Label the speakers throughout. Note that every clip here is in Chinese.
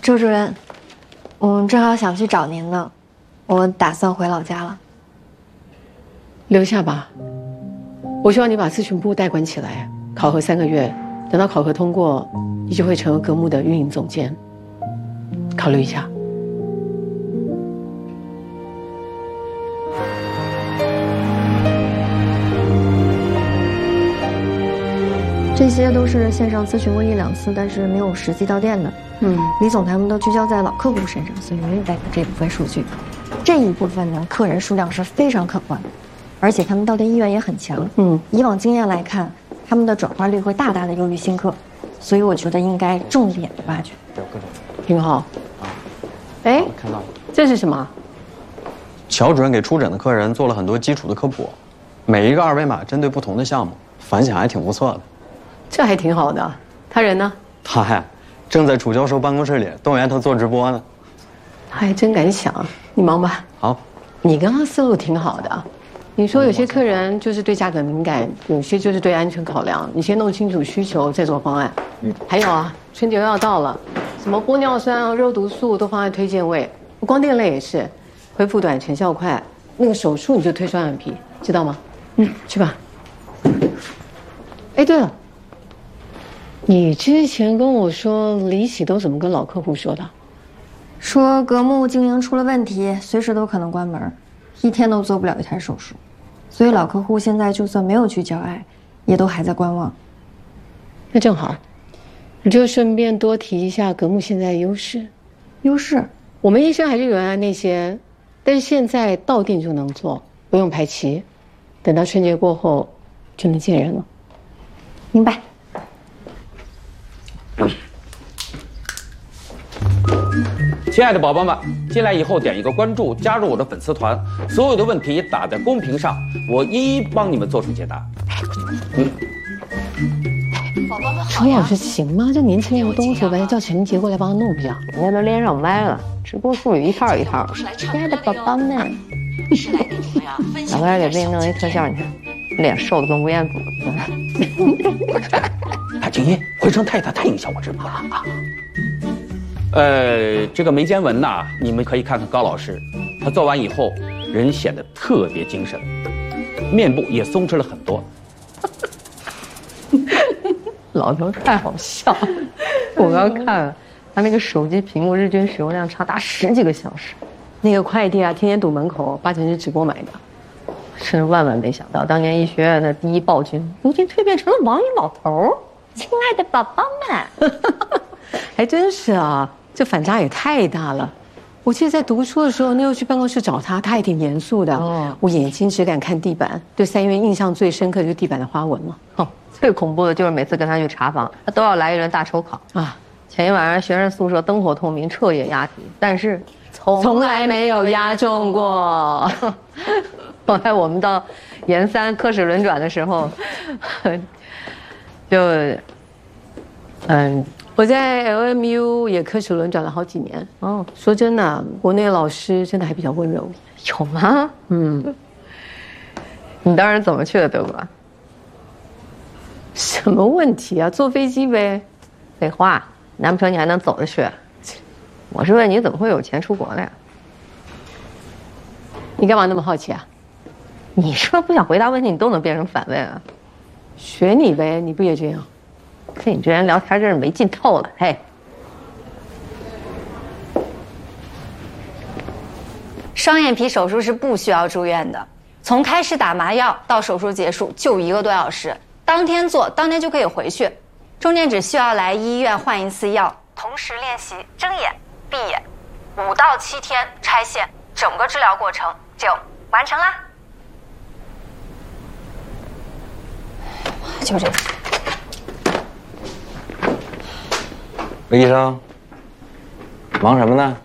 Speaker 1: 周主任，我正好想去找您呢，我打算回老家了。
Speaker 2: 留下吧，我希望你把咨询部代管起来，考核3个月，等到考核通过，你就会成为格木的运营总监。考虑一下。
Speaker 1: 这些都是线上咨询过1、2次，但是没有实际到店的。李总他们都聚焦在老客户身上，所以没有带这部分数据。这一部分呢，客人数量是非常可观的，而且他们到店意愿也很强。以往经验来看，他们的转化率会大大的优于新客，所以我觉得应该重点的挖掘。
Speaker 2: 挺好。哎，
Speaker 3: 看到了，
Speaker 2: 这是什么？
Speaker 3: 乔主任给出诊的客人做了很多基础的科普，每一个2维码针对不同的项目，反响还挺不错的。
Speaker 2: 这还挺好的。他人呢？
Speaker 3: 他呀，正在楚教授办公室里动员他做直播呢。
Speaker 2: 他还真敢想，你忙吧。
Speaker 3: 好，
Speaker 2: 你刚刚思路挺好的。你说有些客人就是对价格敏感，有些就是对安全考量，你先弄清楚需求，再做方案。还有啊，春节又要到了，什么玻尿酸啊、肉毒素都放在推荐位，光电类也是，恢复短、成效快。那个手术你就推双眼皮，知道吗？去吧。哎，对了。你之前跟我说李喜都怎么跟老客户说的？
Speaker 1: 说格木经营出了问题，随时都可能关门，1天都做不了1台手术，所以老客户现在就算没有去交爱，也都还在观望。
Speaker 2: 那正好，你就顺便多提一下格木现在的优势。
Speaker 1: 优势？我
Speaker 2: 们医生还是原来那些，但是现在到店就能做，不用排期，等到春节过后就能见人了。
Speaker 1: 明白。
Speaker 4: 亲爱的宝宝们，进来以后点一个关注，加入我的粉丝团，所有的问题打在公屏上，我一一帮你们做出解答。
Speaker 2: 程老师行吗？这年轻人东西呗，叫陈杰过来帮他弄不行？
Speaker 5: 人家都连上麦了，直播术语一套一套。亲爱的宝宝们，老哥给自己弄一特效，你看，脸瘦的跟吴彦祖似的。
Speaker 4: 他静音，回声太大，太影响我直播了啊。这个眉间纹呐，你们可以看看高老师，他做完以后，人显得特别精神，面部也松弛了很多。
Speaker 5: 老头太好笑了，我刚看了他那个手机屏幕日均使用量长达10几个小时，
Speaker 2: 那个快递啊，天天堵门口，8成是直播买的。
Speaker 5: 真是万万没想到，当年医学院的第一暴君，如今蜕变成了网瘾老头。亲爱的宝宝们，
Speaker 2: 还真是啊，这反差也太大了。我记得在读书的时候，那又去办公室找他，他还挺严肃的。我眼睛只敢看地板，对3院印象最深刻就是地板的花纹了。
Speaker 5: 最恐怖的就是每次跟他去查房，他都要来一轮大抽考啊。前一晚上学生宿舍灯火通明，彻夜押题，但是从来没有押中过。后来我们到研3科室轮转的时候，就
Speaker 2: 我在 LMU 也科室轮转了好几年。说真的，国内老师真的还比较温柔。
Speaker 5: 有吗？你当时怎么去的德国？
Speaker 2: 什么问题啊？坐飞机呗。
Speaker 5: 废话，难不成你还能走着去？我是问你怎么会有钱出国了呀？
Speaker 2: 你干嘛那么好奇啊？
Speaker 5: 你说不想回答问题，你都能变成反问啊？
Speaker 2: 学你呗，你不也这样？
Speaker 5: 跟你这人聊天真是没劲透了。嘿，
Speaker 6: 双眼皮手术是不需要住院的，从开始打麻药到手术结束就1个多小时，当天做当天就可以回去，中间只需要来医院换1次药，同时练习睁眼闭眼，5到7天拆线，整个治疗过程就完成啦。就这个。
Speaker 3: 魏医生，忙什么呢？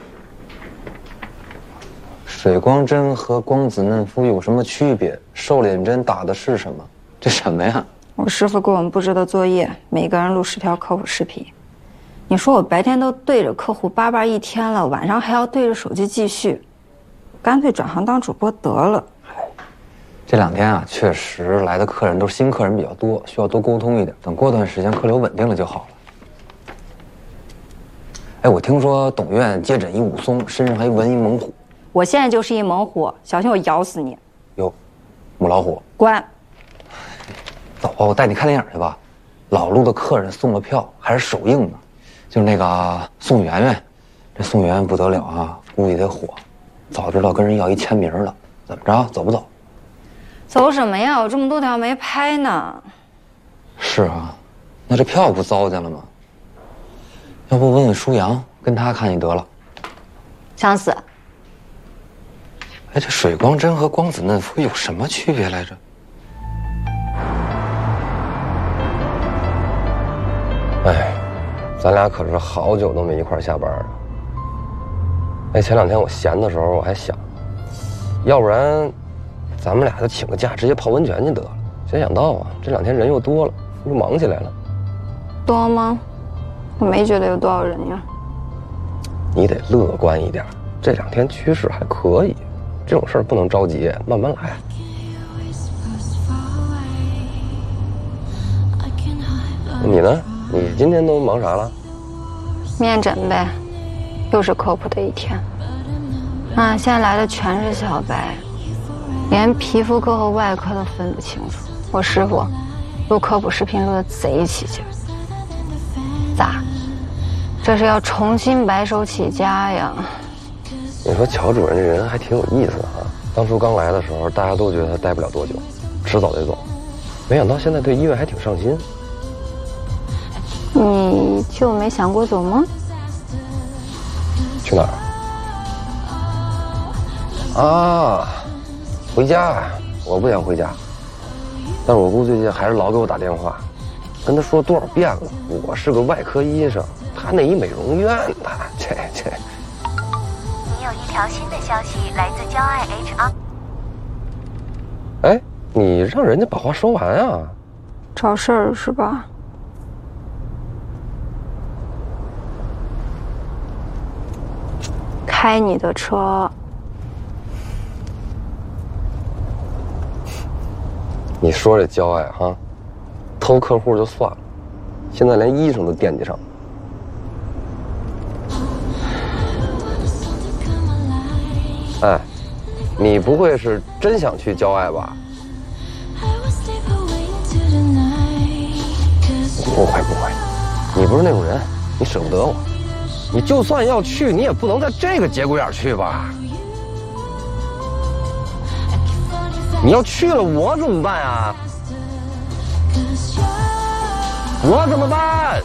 Speaker 3: 水光针和光子嫩肤有什么区别？瘦脸针打的是什么？这什么呀？
Speaker 7: 我师傅给我们布置的作业，每个人录10条科普视频。你说我白天都对着客户叭叭1天了，晚上还要对着手机继续，干脆转行当主播得了。
Speaker 3: 这2天啊，确实来的客人都是新客人比较多，需要多沟通一点。等过段时间客流稳定了就好了。
Speaker 8: 哎，我听说董院接诊一武松，身上还纹一猛虎。
Speaker 7: 我现在就是一猛虎，小心我咬死你！
Speaker 8: 哟，母老虎，
Speaker 7: 滚！
Speaker 8: 走吧，我带你看电影去吧。老陆的客人送了票，还是首映呢，就是那个宋媛媛。这宋媛媛不得了啊，估计得火。早知道跟人要一签名了。怎么着，走不走？
Speaker 7: 走什么呀？我这么多条没拍呢。是
Speaker 8: 啊，那这票不糟践了吗？要不问问舒阳，跟他看就得了。
Speaker 7: 想死。
Speaker 8: 哎，这水光针和光子嫩肤有什么区别来着？
Speaker 9: 哎，咱俩可是好久都没一块下班了。哎，前两天我闲的时候，我还想，要不然咱们俩就请个假，直接泡温泉去得了。谁想到啊，这两天人又多了，又忙起来了。
Speaker 7: 多吗？我没觉得有多少人呀。
Speaker 9: 你得乐观一点，这两天趋势还可以，这种事儿不能着急，慢慢来。你呢？你今天都忙啥了？
Speaker 7: 面诊呗，又是科普的一天。啊，现在来的全是小白，连皮肤科和外科都分不清楚。我师傅录科普视频录得贼起劲，咋？这是要重新白手起家呀？
Speaker 9: 你说乔主任这人还挺有意思的哈。当初刚来的时候，大家都觉得他待不了多久，迟早得走，没想到现在对医院还挺上心。
Speaker 7: 你就没想过走吗？
Speaker 9: 去哪儿？啊，回家。我不想回家，但是我姑最近还是老给我打电话，跟他说多少遍了，我是个外科医生，他那一美容院的，这。
Speaker 10: 你有一条新的消息来自交爱 HR。
Speaker 9: 哎，你让人家把话说完啊！
Speaker 7: 找事儿是吧？开你的车。
Speaker 9: 你说这交爱哈，偷客户就算了，现在连医生都惦记上。哎，你不会是真想去交爱吧？不会，你不是那种人，你舍不得我。你就算要去，你也不能在这个节骨眼去吧？你要去了，我怎么办啊？我怎么办？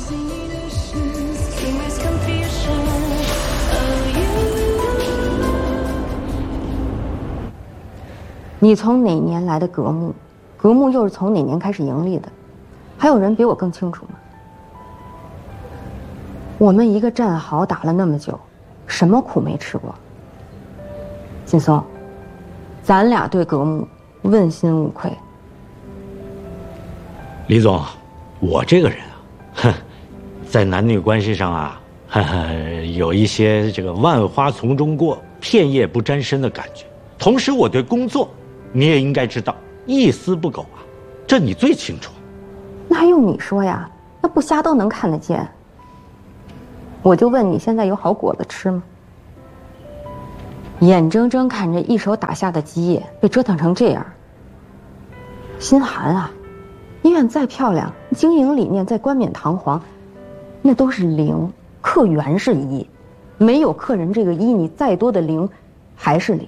Speaker 1: 你从哪年来的格木？格木又是从哪年开始盈利的？还有人比我更清楚吗？我们一个战壕打了那么久，什么苦没吃过？劲松，咱俩对格木问心无愧。
Speaker 11: 李总，我这个人啊，哼，在男女关系上啊，有一些这个万花丛中过，片叶不沾身的感觉。同时，我对工作，你也应该知道，一丝不苟啊，这你最清楚。
Speaker 1: 那还用你说呀？那不瞎都能看得见。我就问你，现在有好果子吃吗？眼睁睁看着一手打下的基业被折腾成这样，心寒啊！医院再漂亮，经营理念再冠冕堂皇，那都是零，客源是一，没有客人这个一，你再多的零还是零。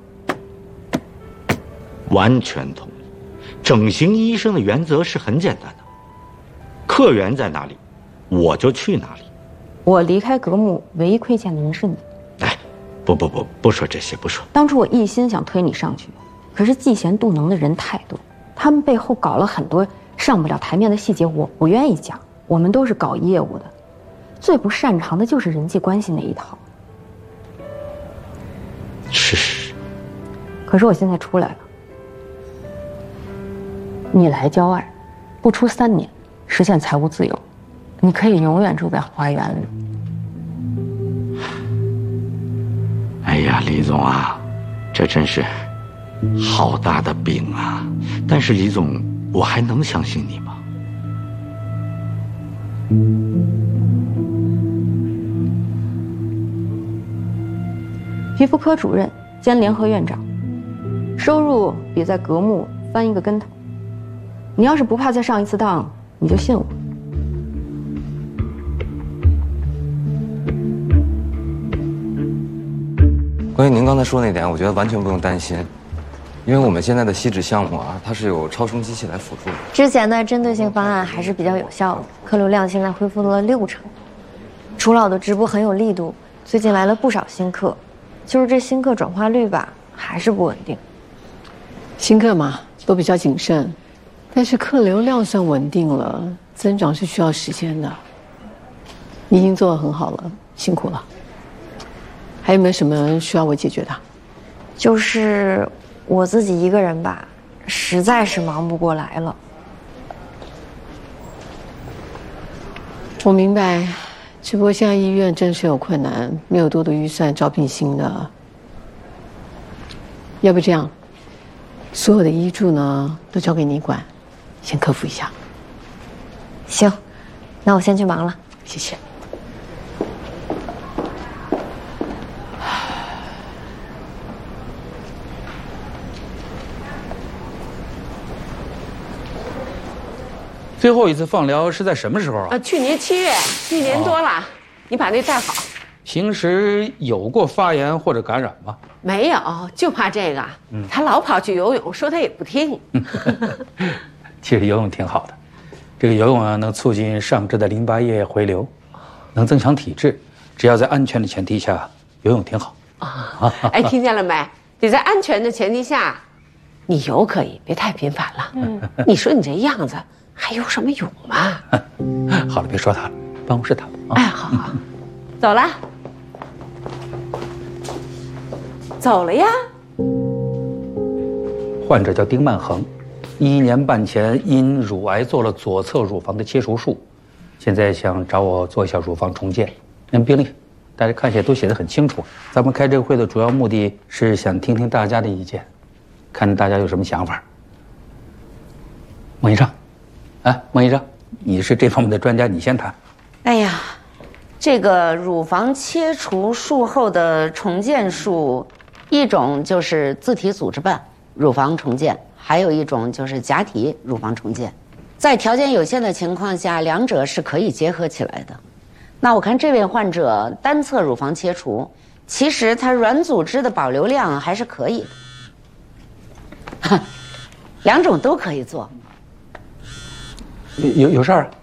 Speaker 11: 完全同意。整形医生的原则是很简单的，客源在哪里，我就去哪里。
Speaker 1: 我离开格木唯一亏欠的人是你。
Speaker 11: 哎，不说这些，不说。
Speaker 1: 当初我一心想推你上去，可是嫉贤妒能的人太多，他们背后搞了很多上不了台面的细节，我不愿意讲。我们都是搞业务的，最不擅长的就是人际关系那一套。
Speaker 11: 是。
Speaker 1: 可是我现在出来了，你来交爱，不出3年，实现财务自由。你可以永远住在花园里。
Speaker 11: 哎呀，李总啊，这真是好大的饼啊！但是李总，我还能相信你吗？
Speaker 7: 皮肤科主任兼联合院长，收入比在格木翻一个跟头。你要是不怕再上一次当，你就信我。
Speaker 8: 关于您刚才说那点，我觉得完全不用担心，因为我们现在的锡纸项目啊，它是有超声机器来辅助的。
Speaker 1: 之前的针对性方案还是比较有效的，客流量现在恢复了60%。楚老的直播很有力度，最近来了不少新客，就是这新客转化率吧，还是不稳定。
Speaker 2: 新客嘛，都比较谨慎，但是客流量算稳定了，增长是需要时间的。你已经做得很好了，辛苦了。还有没有什么需要我解决的？
Speaker 1: 就是我自己一个人吧，实在是忙不过来了。
Speaker 2: 我明白，只不过现在医院真是有困难，没有多的预算招聘新的。要不这样，所有的医助呢都交给你管，先克服一下。
Speaker 1: 行，那我先去忙了，
Speaker 2: 谢谢。
Speaker 4: 最后一次放疗是在什么时候啊？
Speaker 2: 去年7月，1年多了。你把那带好。
Speaker 4: 平时有过发炎或者感染吗？
Speaker 2: 没有，就怕这个。他老跑去游泳，说他也不听。
Speaker 4: 其实游泳挺好的，这个游泳啊能促进上肢的淋巴液回流，能增强体质。只要在安全的前提下，游泳挺好。
Speaker 2: 哎，听见了没？得在安全的前提下，你游可以，别太频繁了。你说你这样子。还有什么用吗？
Speaker 4: 好了，别说他了，办公室谈吧。
Speaker 2: 哎，好好，走了，走了呀。
Speaker 4: 患者叫丁曼恒，11年半前因乳癌做了左侧乳房的切除术，现在想找我做一下乳房重建。病历，大家看起来都写得很清楚。咱们开这个会的主要目的是想听听大家的意见，看大家有什么想法。孟医生。孟医生，你是这方面的专家，你先谈。
Speaker 12: 哎呀，这个乳房切除术后的重建术，一种就是自体组织瓣乳房重建，还有一种就是假体乳房重建。在条件有限的情况下，两者是可以结合起来的。那我看这位患者单侧乳房切除，其实他软组织的保留量还是可以的，两种都可以做。
Speaker 4: 有事儿？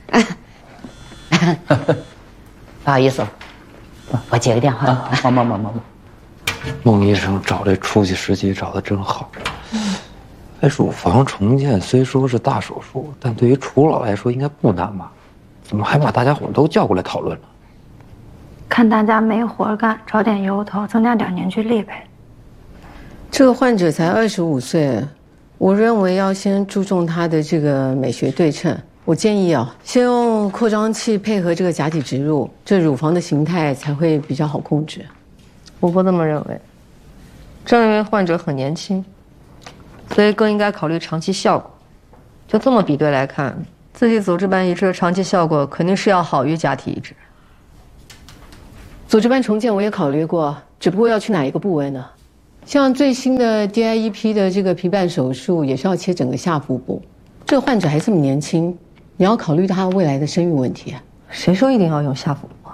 Speaker 12: 不好意思，我接个电话。
Speaker 4: 忙。
Speaker 8: 孟医生找这出气时机找得真好。乳房重建虽说是大手术，但对于楚老来说应该不难吧？怎么还把大家伙都叫过来讨论了？
Speaker 7: 看大家没活干，找点由头，增加点凝聚力呗。
Speaker 2: 这个患者才25岁。我认为要先注重他的这个美学对称。我建议先用扩张器配合这个假体植入，这乳房的形态才会比较好控制。
Speaker 5: 我不这么认为，正因为患者很年轻，所以更应该考虑长期效果。就这么比对来看，自体组织瓣移植的长期效果肯定是要好于假体移植。
Speaker 2: 组织瓣重建我也考虑过，只不过要去哪一个部位呢？像最新的 DIEP 的这个皮瓣手术也是要切整个下腹部，这个患者还这么年轻，你要考虑他未来的生育问题。
Speaker 5: 谁说一定要用下腹部？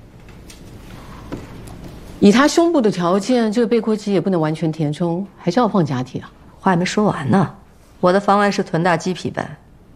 Speaker 2: 以他胸部的条件，这个背阔肌也不能完全填充，还是要放假体啊。
Speaker 5: 话还没说完呢，我的方案是臀大肌皮瓣。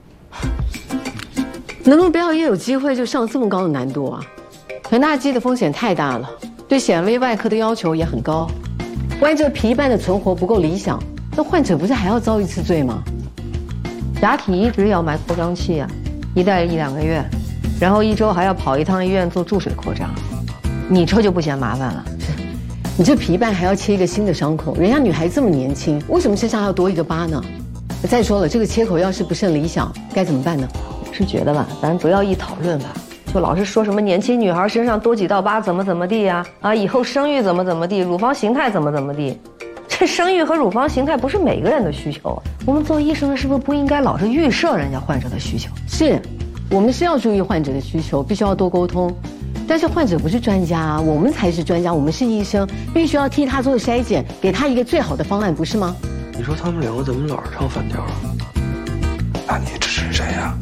Speaker 2: 能不能不要也有机会就上这么高的难度啊？臀大肌的风险太大了，对显微外科的要求也很高。万一这个皮瓣的存活不够理想，那患者不是还要遭一次罪吗？
Speaker 5: 假体移植要埋扩张器啊，一戴1-2个月，然后1周还要跑一趟医院做注水扩张，你这就不嫌麻烦了？
Speaker 2: 你这皮瓣还要切一个新的伤口，人家女孩这么年轻，为什么身上还要多一个疤呢？再说了，这个切口要是不甚理想，该怎么办呢？
Speaker 5: 我是觉得吧，咱不要一讨论吧，就老是说什么年轻女孩身上多几道疤怎么地呀？以后生育怎么地，乳房形态怎么地。这生育和乳房形态不是每个人的需求啊。我们做医生的是不是不应该老是预设人家患者的需求？
Speaker 2: 是，我们是要注意患者的需求，必须要多沟通。 但是患者不是专家啊，我们才是专家，我们是医生，必须要替他做筛检，给他一个最好的方案，不是吗？
Speaker 13: 你说他们两个怎么老是唱反调啊？
Speaker 8: 那你支持谁呀？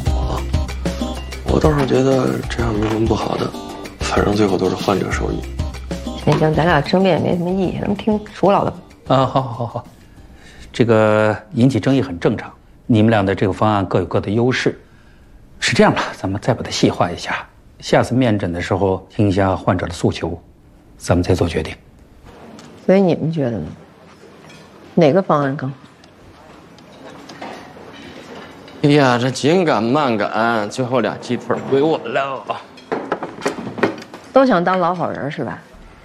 Speaker 13: 我倒是觉得这样没什么不好的，反正最后都是患者受益。
Speaker 5: 行，咱俩争辩也没什么意义，咱们听楚老的。
Speaker 4: 好，这个引起争议很正常。你们俩的这个方案各有各的优势，是这样吧？咱们再把它细化一下，下次面诊的时候听一下患者的诉求，咱们再做决定。
Speaker 5: 所以你们觉得呢？哪个方案更好？
Speaker 13: 哎呀，这紧赶慢赶，最后俩鸡腿归我了。
Speaker 5: 都想当老好人是吧？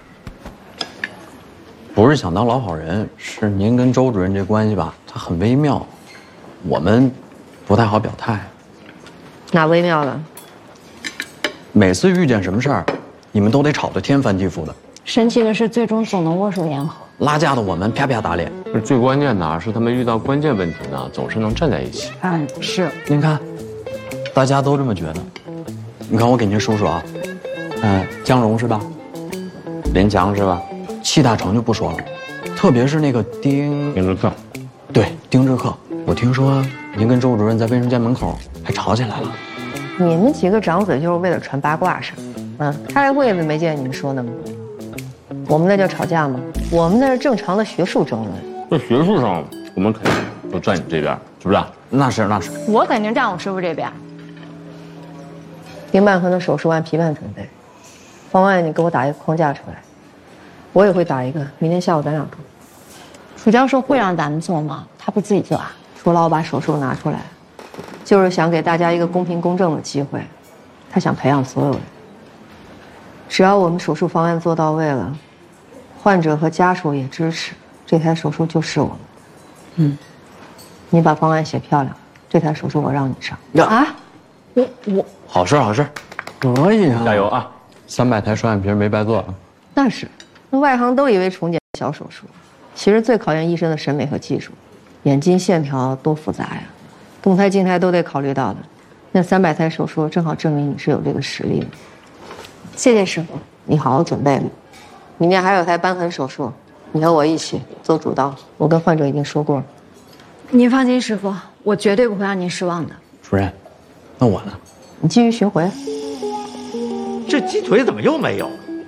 Speaker 3: 不是想当老好人，是您跟周主任这关系吧，它很微妙，我们不太好表态。
Speaker 5: 哪微妙了？
Speaker 3: 每次遇见什么事儿，你们都得吵得天翻地覆的。
Speaker 14: 神奇的是，最终总能握手言和。
Speaker 3: 拉架的我们啪啪打脸。
Speaker 13: 最关键的是，他们遇到关键问题呢，总是能站在一起。
Speaker 14: 是。
Speaker 3: 您看，大家都这么觉得。你看，我给您数数啊，江荣是吧？林强是吧？戚大成就不说了，特别是那个丁
Speaker 13: 志克，
Speaker 3: 对，丁志克，我听说您跟周主任在卫生间门口还吵起来了。
Speaker 5: 你们几个长嘴就是为了传八卦是吧？开会子没见你们说那么多。我们那叫吵架吗？我们那是正常的学术争论。
Speaker 13: 在学术上，我们肯定都站你这边，是不是？
Speaker 3: 那是。
Speaker 14: 我肯定站我师傅这边。
Speaker 5: 丁半恒的手术按批判准备，方案你给我打一个框架出来，我也会打一个，明天下午咱俩做。
Speaker 14: 楚教授会让咱们做吗？他不自己做啊？
Speaker 5: 楚老把手术拿出来，就是想给大家一个公平公正的机会，他想培养所有人。只要我们手术方案做到位了，患者和家属也支持，这台手术就是我们。你把方案写漂亮，这台手术我让你上。
Speaker 14: 啊？我
Speaker 3: 好事，可以啊！
Speaker 13: 加油啊
Speaker 3: ！300台双眼皮没白做啊！
Speaker 5: 那是，那外行都以为重建小手术，其实最考验医生的审美和技术。眼睛线条多复杂呀，动态静态都得考虑到的。那300台手术正好证明你是有这个实力的。
Speaker 14: 谢谢师傅，
Speaker 5: 你好好准备吧。明天还有台瘢痕手术，你和我一起做主刀。我跟患者已经说过了。
Speaker 14: 您放心，师傅，我绝对不会让您失望的。
Speaker 3: 主任，那我呢？
Speaker 5: 你继续巡回。
Speaker 11: 这鸡腿怎么又没有？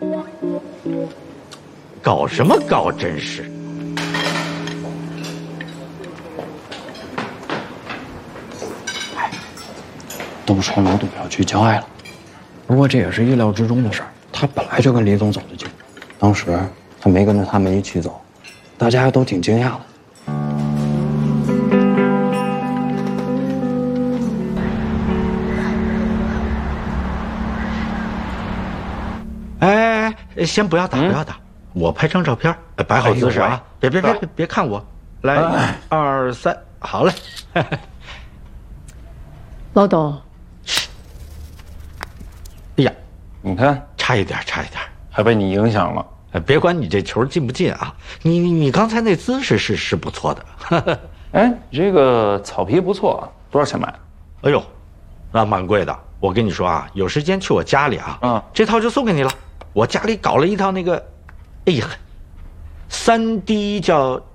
Speaker 11: 搞什么搞，真是！
Speaker 3: 都说老董要去郊外了，不过这也是意料之中的事儿。他本来就跟李总走得近，当时他没跟着他们一起走，大家都挺惊讶的。
Speaker 11: 先不要打，不要打，我拍张照片，摆好姿势啊！别看我，来，1、2、3，好嘞。
Speaker 2: 老董，
Speaker 11: 哎呀，
Speaker 15: 你看，
Speaker 11: 差一点，
Speaker 15: 还被你影响了。
Speaker 11: 别管你这球进不进啊，你刚才那姿势是不错的。
Speaker 15: 哎，你这个草皮不错，多少钱买的？
Speaker 11: 哎呦，那蛮贵的。我跟你说啊，有时间去我家里啊，这套就送给你了。我家里搞了一套那个，哎呀，3D 叫